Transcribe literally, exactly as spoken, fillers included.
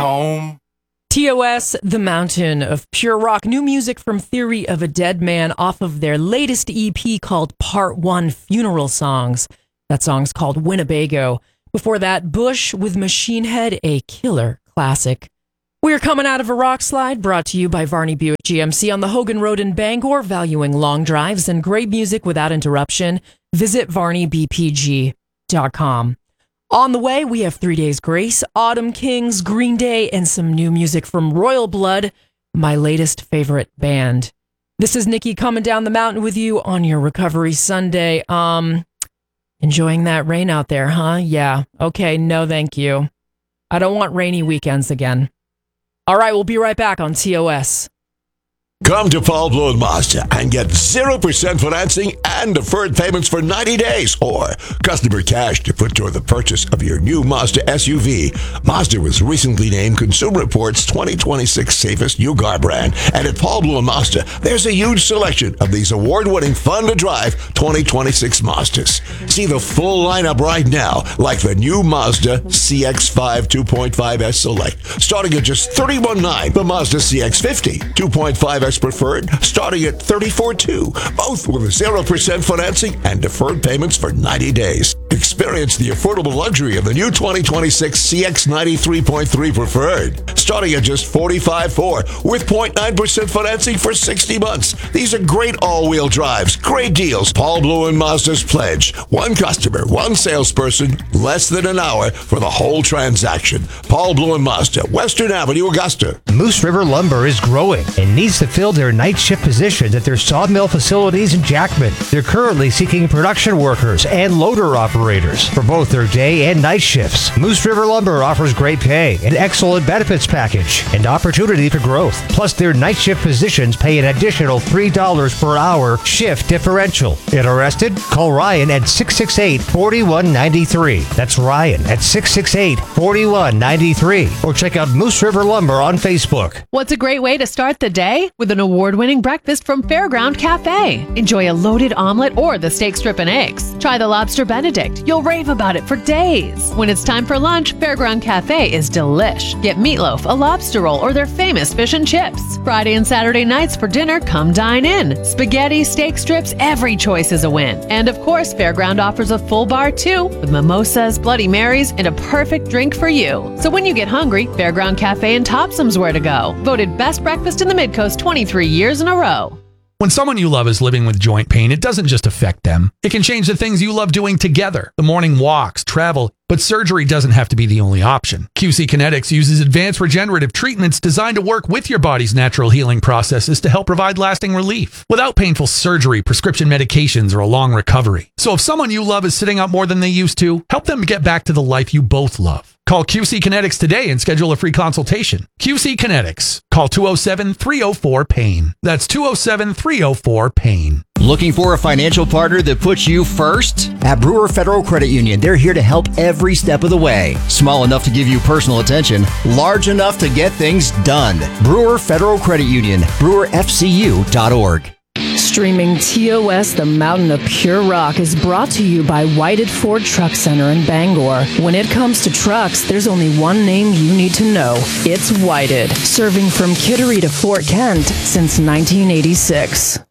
home. T O S, The Mountain of Pure Rock. New music from Theory of a Dead Man off of their latest E P called Part One Funeral Songs. That song's called Winnebago. Before that, Bush with Machine Head, a killer classic. We're coming out of a rock slide, brought to you by Varney Buick G M C on the Hogan Road in Bangor, valuing long drives and great music without interruption. Visit varney b p g dot com. On the way, we have Three Days Grace, Autumn Kings, Green Day, and some new music from Royal Blood, my latest favorite band. This is Nikki coming down the mountain with you on your Recovery Sunday. Um, enjoying that rain out there, huh? Yeah. Okay, no thank you. I don't want rainy weekends again. All right, we'll be right back on T O S. Come to Paul Bloom Mazda and get zero percent financing and deferred payments for ninety days or customer cash to put toward the purchase of your new Mazda S U V. Mazda was recently named Consumer Reports twenty twenty-six Safest New Car Brand. And at Paul Bloom Mazda, there's a huge selection of these award-winning fun-to-drive twenty twenty-six Mazdas. See the full lineup right now, like the new Mazda C X five two point five S Select, starting at just thirty-one nine. The Mazda C X fifty two point five S Preferred, starting at thirty-four two, both with zero percent financing and deferred payments for ninety days. Experience the affordable luxury of the new twenty twenty-six C X ninety-three point three Preferred, starting at just forty-five four with zero point nine percent financing for sixty months. These are great all-wheel drives, great deals. Paul Blue and Mazda's pledge: one customer, one salesperson, less than an hour for the whole transaction. Paul Blue and Mazda, Western Avenue, Augusta. Moose River Lumber is growing and needs to fill their night shift positions at their sawmill facilities in Jackman. They're currently seeking production workers and loader operators for both their day and night shifts. Moose River Lumber offers great pay, an excellent benefits package, and opportunity for growth. Plus, their night shift positions pay an additional three dollars per hour shift differential. Interested? Call Ryan at six six eight, four one nine three. That's Ryan at six six eight, four one nine three. Or check out Moose River Lumber on Facebook. What's a great way to start the day? With an award-winning breakfast from Fairground Cafe. Enjoy a loaded omelet or the steak strip and eggs. Try the lobster Benedict. You'll rave about it for days. When it's time for lunch, Fairground Cafe is delish. Get meatloaf, a lobster roll, or their famous fish and chips. Friday and Saturday nights for dinner, come dine in. Spaghetti, steak strips, every choice is a win. And of course, Fairground offers a full bar too, with mimosas, Bloody Marys, and a perfect drink for you. So when you get hungry, Fairground Cafe and Topsum's where to go. Voted best breakfast in the Midcoast twenty-three years in a row. When someone you love is living with joint pain, it doesn't just affect them. It can change the things you love doing together. The morning walks, travel, but surgery doesn't have to be the only option. Q C Kinetics uses advanced regenerative treatments designed to work with your body's natural healing processes to help provide lasting relief without painful surgery, prescription medications, or a long recovery. So if someone you love is sitting out more than they used to, help them get back to the life you both love. Call Q C Kinetics today and schedule a free consultation. Q C Kinetics. Call two oh seven, three oh four, pain. That's two oh seven, three oh four, pain. Looking for a financial partner that puts you first? At Brewer Federal Credit Union, they're here to help every step of the way. Small enough to give you personal attention, large enough to get things done. Brewer Federal Credit Union, brewer f c u dot org. Streaming T O S, The Mountain of Pure Rock, is brought to you by Whited Ford Truck Center in Bangor. When it comes to trucks, there's only one name you need to know. It's Whited, serving from Kittery to Fort Kent since nineteen eighty-six.